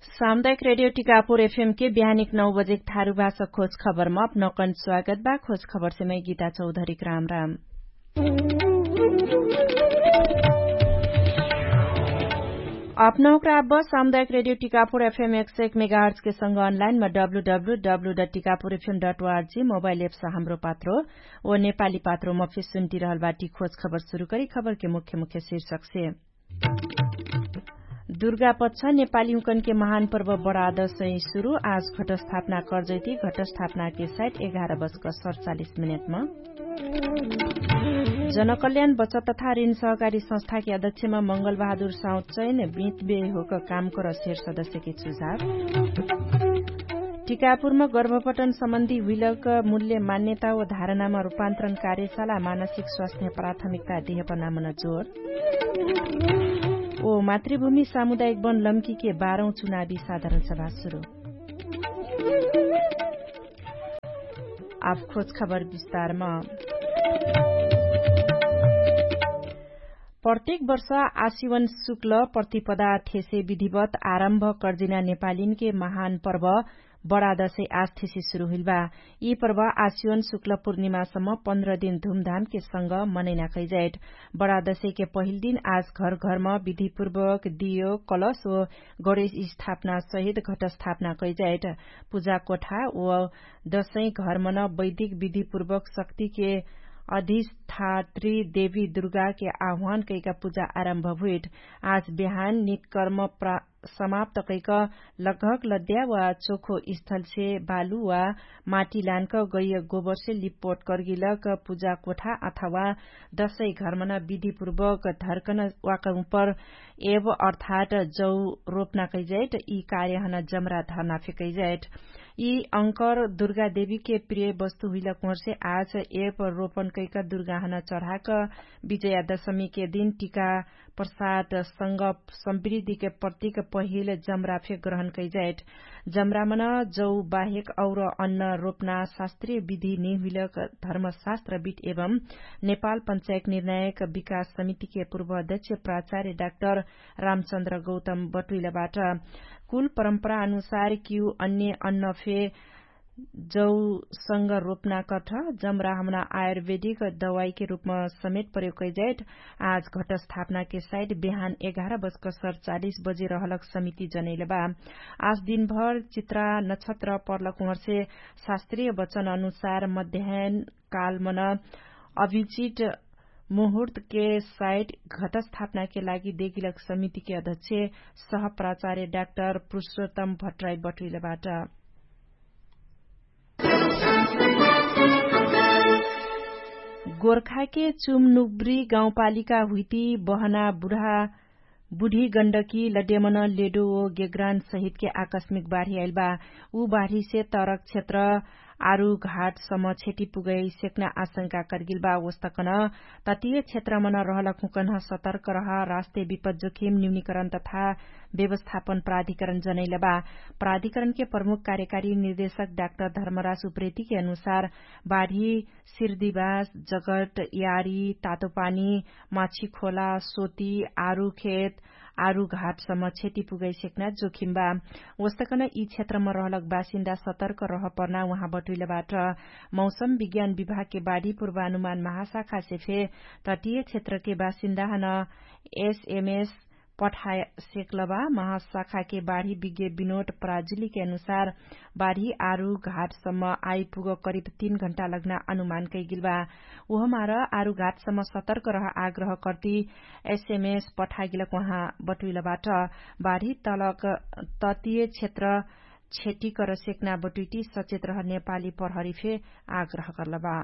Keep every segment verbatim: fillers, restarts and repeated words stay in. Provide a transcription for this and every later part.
सामुदायिक radio Tikapur FM के बिहानिक नौ बजे थारू भाषा खोज खबर में अपनो कन स्वागत बा। खोज खबर से मैं गीता चौधरी राम राम। अपनो क्राब सामुदायिक रेडियो टिकापुर एफएम एक सौ एक मेगाहर्ट्ज के संग ऑनलाइन में डब्लू डब्लू डब्लू डट टिकापुर एफएम डट ओआरजी मोबाइल एप से हाम्रो पात्रो ओ नेपाली पात्रो में फिर सुनती रहल बाटी। खोज खबर शुरू करी। खबर के मुख्य मुख्य शीर्षक से दुर्गा पक्ष नेपाली उकन के महान पर्व बड़ा दशैं शुरू। आज घटस्थापना करजैती घटस्थापना के साइट एघार बजकर सड़चालिस मिनट में जनकल्याण बचत तथा ऋण सहकारी संस्था के अध्यक्ष में मंगल बहादुर साउद चयन बीत बे होकर काम कर शेर सदस्य के सुझाव। टिकापुर में गर्भपतन सम्बन्धी विलक मूल्य मान्यता व धारणा में रूपान्तरण कार्यशाला मानसिक स्वास्थ्य प्राथमिकता देहपना मन जोड़ ओ मातृभूमि सामुदायिक वन लम्की के बाह्रौं चुनावी साधारण सभा शुरू। अब खोज खबर विस्तार में प्रत्येक वर्ष आश्विन शुक्ल प्रतिपदा ठेसे विधिवत आरम्भ कर्जिना नेपालीन के महान पर्व बड़ा दशैं आज ठेसे शुरू हुइल बा। यी पर्व आश्विन शुक्ल पूर्णिमासम्म पन्ध्र दिन धूमधाम के संग मनैना खैजाइट। बड़ा दशैं के पहिल दिन आज घर घरमा विधिपूर्वक दियो कलश व गणेश स्थापना सहित घट स्थापना कैजाइट। पूजा कोठा व दशैं घर मन वैदिक विधिपूर्वक शक्ति के अधिष्ठात्री देवी दुर्गा के आह्वान कैका पूजा आरम्भ भुइट। आज बिहान नित्कर्म समाप्त कैक लगभग लद्या वा चोखो स्थल से बालू वा माटी लानक गैय गोबर से लिपपोट करगिलक पूजा कोठा अथवा दशैं घरमना विधिपूर्वक धर्कन वाक ऊपर एव अर्थात जौ रोपना कैजाइट। यी कार्य हन जमरा धरना फेकैजाइट। यी अंकर दुर्गा देवी के प्रिय वस्तु हुइलक मोर से आज एप रोपन कैक दुर्गा हन चढ़ाक विजया दशमी के दिन टीका प्रसाद संग समृद्धि के प्रतीक पहिल जमरा फे ग्रहण कैजाइट। जमरा मन जौ बाहेक और अन्न रोपना शास्त्रीय विधि निहुलक धर्मशास्त्र बीट एवं नेपाल पंचायत निर्णायक विकास समिति के पूर्व अध्यक्ष प्राचार्य डाक्टर रामचन्द्र गौतम बटुइलाबाट कुल परम्परा अनुसार क्यू अन्य अन्न फे जौ संग रोपना कठ जमरा हमना आयुर्वेदिक दवाई के रूप में समेत प्रयोग कैजाइट। आज घट स्थापना के साइड बिहान एघार बजकर सड़चालिस बजे रहलक समिति जनैलबा। आज दिनभर चित्रा नक्षत्र पर्लक उहर से शास्त्रीय वचन अनुसार मध्याह्न काल मन अभिजित मुहूर्त के साइड घट स्थापना के लागि देखिलक समिति के अध्यक्ष सह प्राचार्य डाक्टर पुरुषोत्तम भट्टराई बटुइलाबाट गोर्खा के चुमनुब्री गाउँपालिका हुइती बहना बुढ़ा बुढ़ी गण्डकी लड्डेमन लेडो ओ गेग्रान सहित के आकस्मिक बाढ़ी आइल बा। ऊ बाढ़ी से तरक क्षेत्र आरू घाट सम्म क्षति पुगई सेक्ना आशंका करगिल बा। वस्तकन तटीय क्षेत्र मन रहलक हुकन सतर्क रह राष्ट्रिय विपद जोखिम न्यूनीकरण तथा व्यवस्थापन प्राधिकरण जनैल बा। प्राधिकरण के प्रमुख कार्यकारी निर्देशक डाक्टर धर्मराज उप्रेती के अनुसार बाढ़ी सिरदीबास जगट यारी तातोपानी माछी खोला सोती आरू खेत आरू घाट सम्म क्षति पुगई सेक्ना जोखिम बा। वस्तकन यी क्षेत्रमा रहलक बासिन्दा सतर्क रह पर्ना उहाँ बटुइलाबाट मौसम विज्ञान विभाग के बाढ़ी पूर्वानुमान महाशाखा से फे तटीय क्षेत्र के बासिन्दा हन एसएमएस पठाए सेक्लबा। महाशाखा के बाढ़ी विज्ञ विनोद पराजुली के अनुसार बाढ़ी आरू घाट सम्म आइपुग करीब तीन घण्टा लगना अनुमान कैगिल बा। उहमार आरू घाट सम्म सतर्क रह आग्रह करती एसएमएस पठागिलक उहाँ बटुइलाबाट बाढ़ी तलक तटीय क्षेत्र क्षति कर सेक्ना बटुइटी सचेत रह नेपाली प्रहरी फे आग्रह करलबा।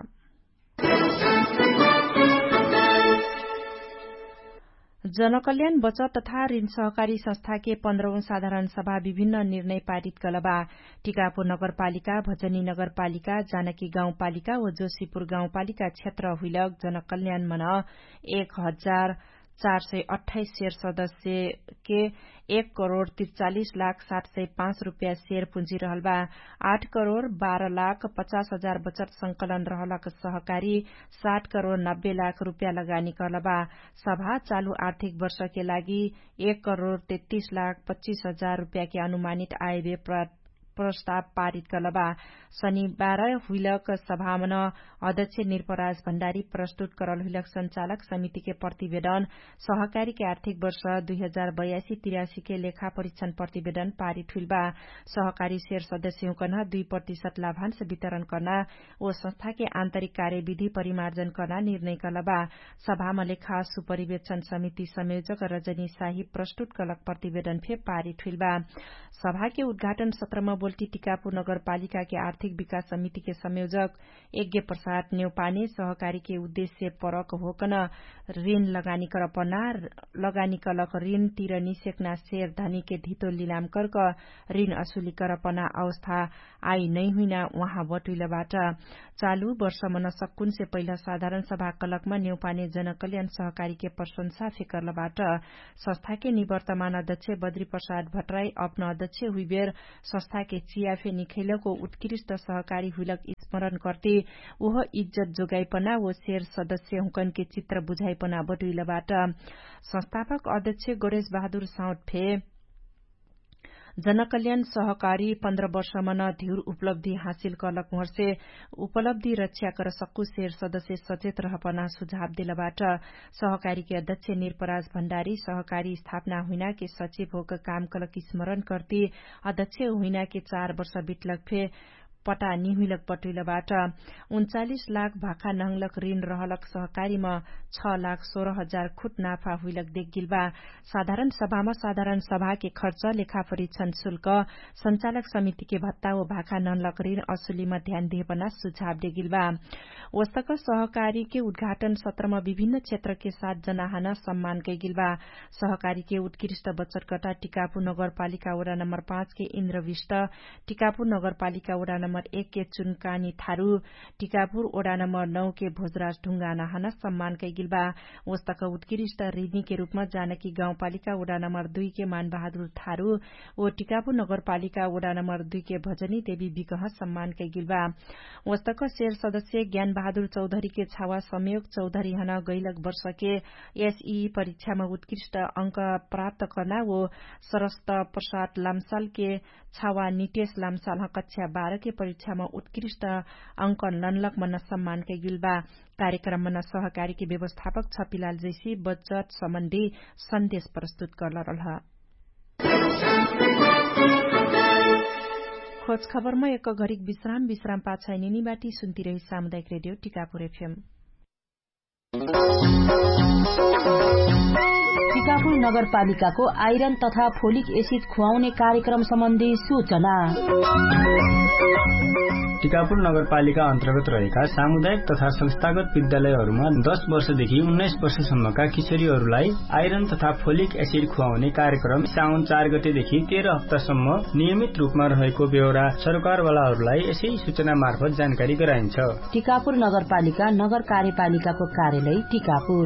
जनकल्याण बचत तथा ऋण सहकारी संस्था के पन्ध्रौं साधारण सभा विभिन्न निर्णय पारित कलबा। टिकापुर नगरपालिका भजनी नगरपालिका जानकी गाउँपालिका व जोशीपुर गाउँपालिका क्षेत्र हुइलक जनकल्याण मन एक हजार चार सय अठाइस शेर सदस्य के एक करोड़ तिरचालीस लाख सात सय पाँच रूपियाँ शेयर पूंजी रहल बा। आठ करोड़ बारह लाख पचास हजार बचत संकलन रहलक सहकारी साठ करोड़ नब्बे लाख रूपियाँ लगानी कहल बा। सभा चालू आर्थिक वर्ष के लागि एक करोड़ तैतीस लाख पच्चीस हजार रूपियाँ के अनुमानित आय व्यय प्रस्ताव पारित कल बा। शनिबार हुइलक सभामन अध्यक्ष निरपराज भण्डारी प्रस्तुत करल हुइलक संचालक समिति के प्रतिवेदन सहकारी के आर्थिक वर्ष दुई हजार बयासी तिरासी के लेखा परीक्षण प्रतिवेदन पारित हुइल बा। सहकारी शेयर सदस्य कना दुई प्रतिशत लाभांश वितरण करना ओ संस्था के आन्तरिक कार्यविधि परिमार्जन करना निर्णय कल बा। सभामा लेखा सुपरिवेक्षण समिति संयोजक रजनी शाही प्रस्तुत कलक प्रतिवेदन फे पारित हुइल बा। सभा के उद्घाटन सत्रमा बोल्टी टिकापुर नगरपालिका के आर्थिक विकास समिति के संयोजक यज्ञ प्रसाद न्यौपाने सहकारी के उद्देश्य परक होकन ऋण लगानी करपना लगानी कलक ऋण तिर निसेक्ना शेयर धनी के धितो लिलाम करक ऋण असुली करपना अवस्था आई नै हुइना वहाँ बटुइलबाट चालू वर्ष मन सक्कुन से पहिला साधारण सभा कलकमा न्यौपाने जनकल्याण सहकारी के प्रशंसा फेकरलबाट संस्था के निवर्तमान अध्यक्ष बद्री प्रसाद भट्टराई अपना अध्यक्ष हुइबेर संस्था के चियाफे निखैलको उत्कृष्ट सहकारी हुइलक स्मरण करते वह इज्जत जोगाइपना वो शेयर सदस्य हुकन के चित्र बुझाइपना बटुइलबाट संस्थापक अध्यक्ष गणेश बहादुर साउद फे जनकल्याण सहकारी पन्ध्र वर्षमा न धिउर उपलब्धि हासिल करलक वर्षे उपलब्धि रक्षा कर सक्कु शेयर सदस्य सचेत रहपना सुझाव दिलबाट सहकारी के अध्यक्ष निरपराज भण्डारी सहकारी स्थापना हुइना के सचिव होकर काम कलक स्मरण करती अध्यक्ष हुइना के चार वर्ष बितलक फे पटा निहुलक पटुइलबाट उन्चालिस लाख भाखा नहलक ऋण रहलक सहकारीमा छ लाख सोह्र हजार खुट नाफा हुइलक देखगिल बा। साधारण सभामा साधारण सभा के खर्च लेखा परीक्षण शुल्क संचालक समिति के भत्ता ओ भाखा नहलक ऋण असुलीमा ध्यान दिएपना सुझाव देगिल बा। वस्तक सहकारी के उद्घाटन सत्रमा विभिन्न क्षेत्र के साथ जनाहाना सम्मान कैगिल बा। सहकारी के उत्कृष्ट बचतकर्ता टिकापुर नगरपालिका वडा नम्बर पाँच के इन्द्र विष्ट टिकापुर नगरपालिका वडा नम्बर एक के चुनकानी थारू टिकापुर वडा नम्बर नौ के भोजराज ढुंगा नहाना सम्मान कैगिल बा। वस्तक उत्कृष्ट ऋणी के रूपमा जानकी गाउँपालिका वडा नम्बर दुई के मान बहादुर थारू ओ टिकापुर नगरपालिका वडा नम्बर दुई के भजनी देवी विकह सम्मान कैगिल बा। वस्तक शेयर सदस्य ज्ञान बहादुर चौधरी के छावा संयोग चौधरी हन गैलक वर्ष के एसई परीक्षामा उत्कृष्ट अंक प्राप्त करना वो सरस्त प्रसाद लामसाल के छावा निटेश लामसाल कक्षा बाह्र के परीक्षामा उत्कृष्ट अंक ननलक मन सम्मान कैगिल बा। कार्यक्रम मन सहकारी के व्यवस्थापक छपिलाल जैसी बचत सम्बन्धी सन्देश प्रस्तुत करल रह। खोज खबरमा एक घरिक विश्राम विश्राम पाछा निनीबाटी सुन्ती रही सामुदायिक रेडियो टिकापुर एफएम। टिकापुर नगरपालिकाको आइरन तथा फोलिक एसिड खुवाउने कार्यक्रम सम्बन्धी सूचना। टिकापुर नगरपालिका अन्तर्गत रहेका सामुदायिक तथा संस्थागत विद्यालयहरूमा दस वर्षदेखि उन्नाइस वर्षसम्मका किशोरीहरूलाई आइरन तथा फोलिक एसिड खुवाउने कार्यक्रम साउन चार गतेदेखि तेह्र हप्तासम्म नियमित रूपमा रहेको बेहोरा सरकारवालाहरूलाई यसै सूचना मार्फत जानकारी गराइन्छ। टिकापुर नगरपालिका नगर कार्यपालिकाको कार्यालय टिकापुर।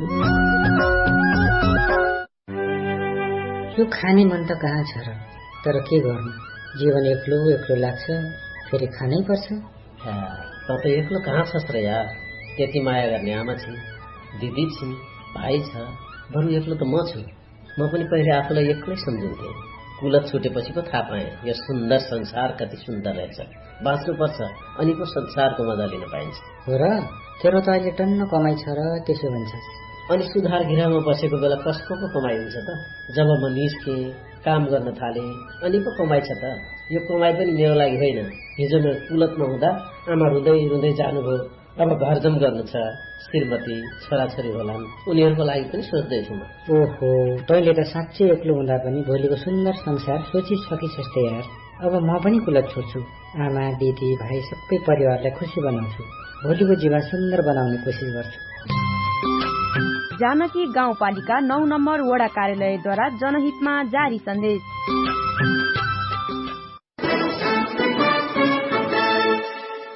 यो खाने मन त कहाँ छ र, तर के गर्नु, जीवन एक्लो एक्लो लाग्छ, फेरि खानै पर्छ। त त एक्लो कहाँ छस् र यार, त्यति माया गर्ने आमा छिन्, दिदी छिन्, भाइ छ, बरु एक्लो त म छु। म पनि पहिले आफूलाई एक्लै सम्झिन्थे, कुलत छुटेपछि पो थाहा पाएँ यो सुन्दर संसार कति सुन्दर रहेछ। बाँच्नुपर्छ अनि पो संसारको मजा लिन पाइन्छ। हो र, तेरो त अहिले टन्न कमाइ छ र त्यसो भन्छस्। अनि सुधार घिरामा बसेको बेला कसको पो कमाइ हुन्छ त? जब म निस्के काम गर्न थाले अनि पो कमाइ छ त। यो कमाइ पनि मेरो लागि होइन, हिजो म कुलतमा हुँदा आमा रुँदै रुँदै जानुभयो, अब घरजम गर्नु छ, श्रीमती छोराछोरी होलान्, उनीहरूको लागि पनि सोच्दैछु म। ओहो, तैँले त साँच्चै एक्लो हुँदा पनि भोलिको सुन्दर संसार सोचिसकिछस् त यार। अब म पनि कुलत छोड्छु, आमा दिदी भाइ सबै परिवारलाई खुसी बनाउँछु, भोलिको जीवन सुन्दर बनाउने कोसिस गर्छु। जानकी गाउँपालिका नौ नम्बर वडा कार्यालयद्वारा जनहितमा जारी सन्देश।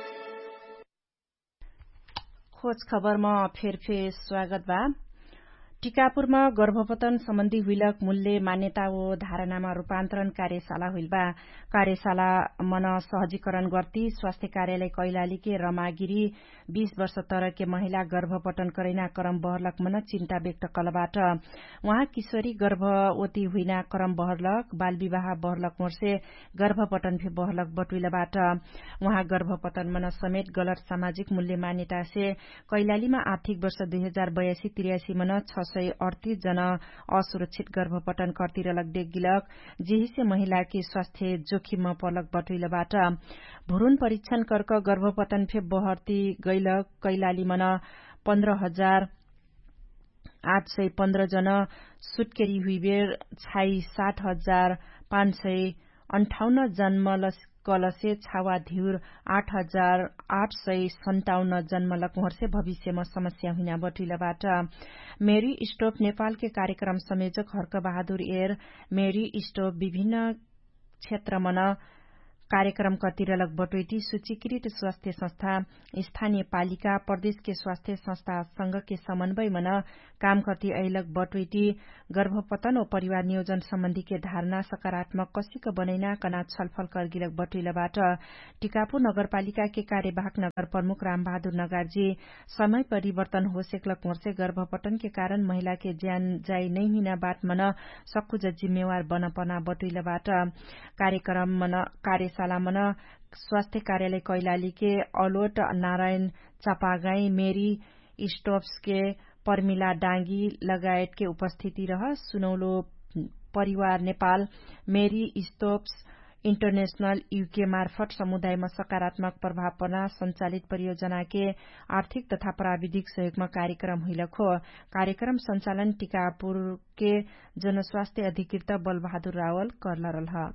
खोज खबरमा फेर फेर स्वागत बा। टिकापुरमा गर्भपतन सम्बन्धी हुइलक मूल्य मान्यता ओ धारणामा रूपान्तरण कार्यशाला हुइलबा कार्यशाला मन सहजीकरण गर्ती स्वास्थ्य कार्यालय कैलाली के रमागिरी बीस वर्ष तर के महिला गर्भपतन करैना क्रम बहरलक मन चिन्ता व्यक्त कलबाट वहाँ किशोरी गर्भवती हुइना क्रम बहरलक बाल विवाह बहरलक मोर्से गर्भपतन भी बहरलक बटुइलबाट वहाँ गर्भपतन मन समेत गलत सामाजिक मूल्य मान्यता से कैलालीमा आर्थिक वर्ष दुई हजार बयासी त्रियासी मन छ सय अड़तीस जना असुरक्षित गर्भपतन कर्तिरलक देखगिलक जेही से महिला के स्वास्थ्य जोखिममा पर्लक बटुइलबाट भ्रूण परीक्षण कर्क गर्भपतन फे बहर्ती गइलक कैलाली मन पन्ध्र हजार आठ सय पन्ध्र जना सुत्केरी हुइबेर छाई साठ हजार पाँच सय अन्ठाउन्न जन्म कलसे छावा धिउर आठ हजार आठ सय सन्ताउन्न जन्मलक वर्षे भविष्यमा समस्या हुना बटुइलबाट मेरी स्टोप नेपाल के कार्यक्रम संयोजक हर्क बहादुर एर मेरी स्टोप विभिन्न क्षेत्रमन कार्यक्रम कतिरलक बटोइटी सूचीकृत स्वास्थ्य संस्था स्थानीय पालिका प्रदेश के स्वास्थ्य संस्था संघ के समन्वय मन काम करती अहिलक बटोइटी गर्भपतन और परिवार नियोजन सम्बन्धी के धारणा सकारात्मक कसिक बनैना कना छलफल करगिलक बटुइलबाट टिकापुर नगरपालिका के कार्यवाहक नगर प्रमुख रामबहादुर नगार्जी समय परिवर्तन हो सेकलक वर्षे गर्भपतन के कारण महिला के ज्यान जाई नै हुना बात मन सक्कुज जिम्मेवार बनपना बटुइलबाट कार्यक्रम मन कार्य मन स्वास्थ्य कार्यालय कैलाली के अलोट नारायण चापागाई मेरी स्टोप्स के पर्मिला डांगी लगायत के उपस्थिति रह सुनौलो परिवार नेपाल मेरी स्टोप्स इंटरनेशनल यूके मार्फत समुदायमा सकारात्मक प्रभाव पर्न संचालित परियोजना के आर्थिक तथा प्राविधिक सहयोगमा कार्यक्रम हुइलक हो कार्यक्रम संचालन टिकापुर के जनस्वास्थ्य अधिकृत बलबहादुर रावल करलरल ह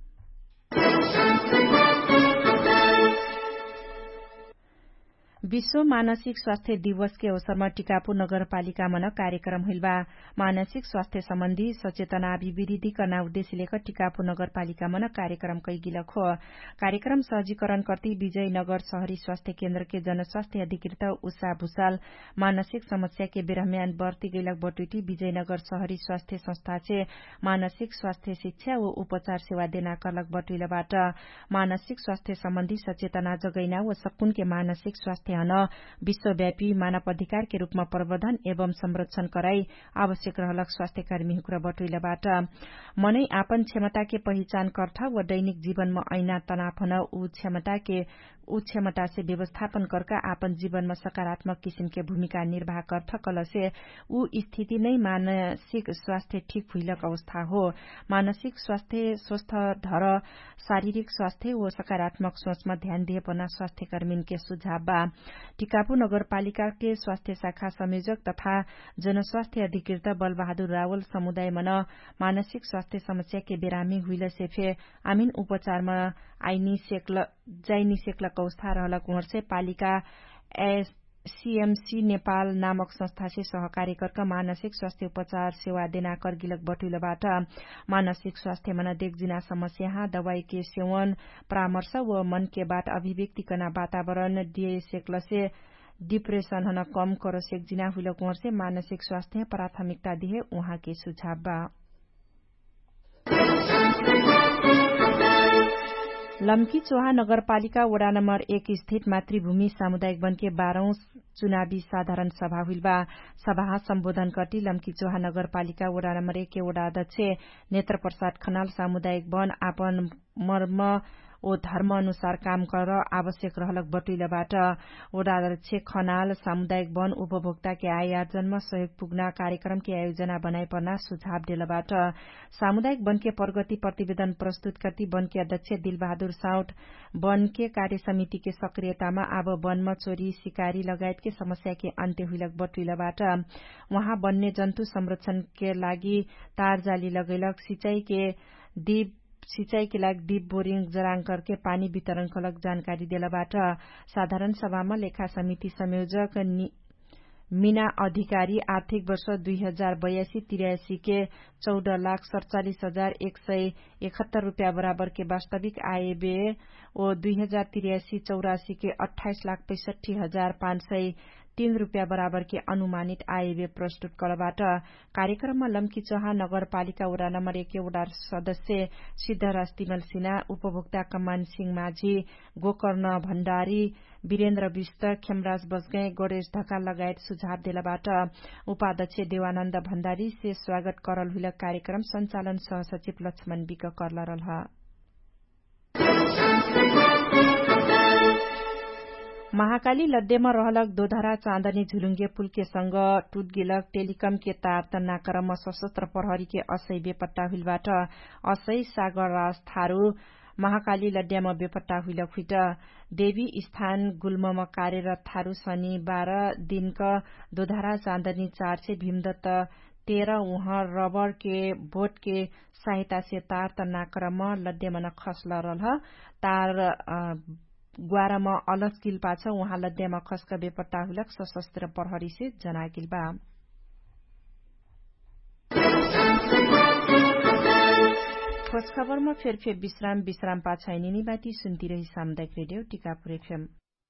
विश्व मानसिक स्वास्थ्य दिवस के अवसरमा टिकापुर नगरपालिका मन कार्यक्रम हुइलबा मानसिक स्वास्थ्य सम्बन्धी सचेतना अभिवृद्धि करना उद्देश्य लेकर टिकापुर नगरपालिका मन कार्यक्रम कैगिलक हो कार्यक्रम सहजीकरण करती विजयनगर शहरी स्वास्थ्य केन्द्र के जनस्वास्थ्य अधिकृत उषा भूषाल मानसिक समस्या के बेरहम्यान बढ़ती गइलक बटुइटी विजयनगर शहरी स्वास्थ्य संस्था से मानसिक स्वास्थ्य शिक्षा व उपचार सेवा देना करलक बटुइलबाट मानसिक स्वास्थ्य सम्बन्धी सचेतना जगैना व सकुन के मानसिक स्वास्थ्य विश्वव्यापी मानव अधिकार के रूपमा प्रवर्धन एवं संरक्षण कराई आवश्यक रहलक स्वास्थ्य कर्मी हुक्र बटुइलबाट मनै आपन क्षमता के पहिचान कर्थ व दैनिक जीवनमा ऐना तनाव न ऊ क्षमता के ऊ क्षमता से व्यवस्थापन करका आपन जीवनमा सकारात्मक किसिम के भूमिका निर्वाह कर्थ कलसे ऊ स्थिति नै मानसिक स्वास्थ्य ठीक हुइलक अवस्था हो मानसिक स्वास्थ्य स्वस्थ धर शारीरिक स्वास्थ्य व सकारात्मक सोचमा ध्यान दिए पर्ना स्वास्थ्य कर्मी के सुझाव बा टिकापुर नगरपालिका के स्वास्थ्य शाखा संयोजक तथा जनस्वास्थ्य अधिकृत बलबहादुर रावल समुदाय मन मानसिक स्वास्थ्य समस्या के बेरामी हुइल से फे आमिन उपचारमा आइनी सेक्ल जाइनी सेक्लक अवस्था रहलक उहर से पालिका सीएमसी नेपाल नामक संस्था से सहकार्य करक मानसिक स्वास्थ्य उपचार सेवा देना करगिलक बटुइलबाट मानसिक स्वास्थ्य मन देखजिना समस्या दवाई के सेवन परामर्श व मन के बाट अभिव्यक्ति कना वातावरण दिए सेक्ल से डिप्रेशन हन कम करो सेक्जिना हुइलक उहर से मानसिक स्वास्थ्य प्राथमिकता दिए उहाँ के सुझाव बा लम्की चोहा नगरपालिका वडा नम्बर एक स्थित मातृभूमि सामुदायिक वन के बाह्रौं चुनावी साधारण सभा हुइलबा सभा सम्बोधन करती लम्की चोहा नगरपालिका वडा नम्बर एक के वडा अध्यक्ष नेत्र प्रसाद खनाल सामुदायिक वन आपन मर्म ओ धर्म अनुसार काम कर आवश्यक रहलक बटुइलबाट वडा अध्यक्ष खनाल सामुदायिक वन उपभोक्ता के आय आर्जनमा सहयोग पुग्ना कार्यक्रम के आयोजना बनाइ पर्ना सुझाव दिलबाट सामुदायिक वन के प्रगति प्रतिवेदन प्रस्तुत करती वन के अध्यक्ष दिलबहादुर साउट वन के कार्य समिति के सक्रियतामा अब वनमा चोरी शिकारी लगायत के समस्या के अन्त्य हुइलक बटुइलबाट वहाँ वन्य जन्तु संरक्षण के लागि तार जाली लगैलक सिंचाई के दीप सिंचाई के लागि डीप बोरिंग जराङ करके पानी वितरण कलक जानकारी दिलबाट साधारण सभामा लेखा समिति संयोजक मीना अधिकारी आर्थिक वर्ष दुई हजार बयासी तिरासी के चौदह लाख सड़चालीस हजार एक सय इकहत्तर रूपियाँ बराबर के वास्तविक आय व्यय और दुई हजार तिरासी चौरासी के अट्ठाईस लाख पैंसठी हजार पाँच सय तीन रूपियाँ बराबर के अनुमानित आय प्रस्तुत करबाट कार्यक्रममा लम्की चौहा नगरपालिका वडा नम्बर एक वडा सदस्य सिद्धराज तिमल सिन्हा, उपभोक्ता कमान सिंह माझी, गोकर्ण भण्डारी, वीरेन्द्र विष्ट, खेमराज बजगाई, गणेश ढकाल लगायत सुझाव दिलाबाट उपाध्यक्ष देवानन्द भण्डारी से स्वागत करल हुल कार्यक्रम संचालन सहसचिव लक्ष्मण विक करल रह। महाकाली लद्देमा रहलक दोधरा चाँदनी झुलुङ्गे पुल के संग टूट गिलक टेलिकम के तार तन्ना क्रम सशस्त्र प्रहरी के असै बेपट्टा हुलबाट असै सागर राज थारू महाकाली लड्यामा बेपट्टा हुइलक हुइट देवी स्थान गुल्ममा कार्यरत थारू शनिबार दिनक दोधरा चाँदनी चार से भीमदत्त तेह्र उहाँ रबर के बोट के सहायता से तार तन्ना क्रम लड्यामा न खस्ल रह तार ग्वारामा अलस गिल पाछ उहाँ लड्यामा खस्क बेपट्टा हुलक सशस्त्र प्रहरी से जनागिल बा। खोज खबरमा फेरफेर विश्राम विश्राम पाछा निनी बाटी सुन्ती रही सामुदायिक रेडियो टिकापुर एफएम।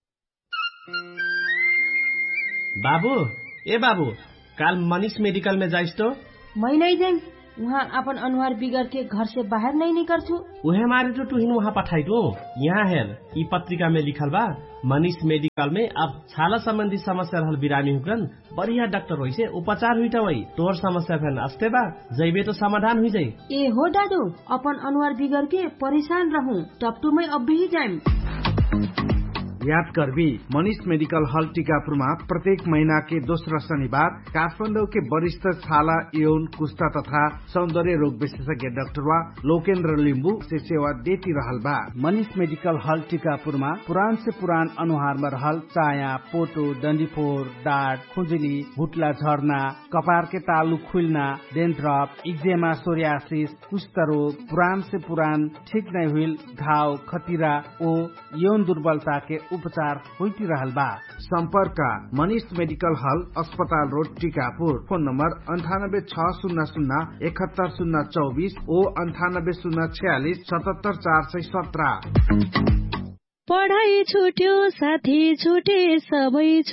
बाबू ए बाबू काल मनीष मेडिकल में जाइस तो? मैं नहीं जाइम, वहाँ अपन अनुहार बिगड़ के घर से बाहर नहीं निकल छू। उहे मारे तो तुहिन वहाँ पठाई दो। यहाँ हेर ई पत्रिका में लिखल बा मनीष मेडिकल में अब छाला संबंधी समस्या रहल बिरामी हुकन बढ़िया डॉक्टर होई से उपचार हुई वही तोर समस्या फैन अस्ते बा जैबे तो समाधान हुई जाई। ए हो दादू अपन अनुहार बिगड़ के परेशान रहूं टपटू में अब भी जाइम। याद करबी मनीष मेडिकल हॉल टीकापुरमा प्रत्येक महीना के दोस्रो शनिबार काठमाडौँ के वरिष्ठ छाला यौन कुष्ठा तथा सौंदर्य रोग विशेषज्ञ डाक्टर वा लोकेन्द्र लिम्बू से सेवा देती रहल बा। मनीष मेडिकल हॉल टीकापुरमा पुरान से पुरान अनुहार में रहल चाया पोटो डंडीफोर डाँट खुजली भुटला झर्ना कपार के तालु खुलना डेन्ड्रप इक्जेमा सोरियासिस कुष्ठ रोग पुरान से पुरान ठीक नहीं हुई घाव खतिरा ओ यौन दुर्बलता के उपचार होती रहल बा। संपर्क मनीष मेडिकल हॉल अस्पताल रोड टीकापुर। फोन नंबर अंठानब्बे छ शून्य शून्य इकहत्तर शून्य चौबीस ओ अंठानब्बे शून्य छियालीस सतहत्तर चार सय सत्रह। पढ़ाई छुट्यो साथी छुटे सबै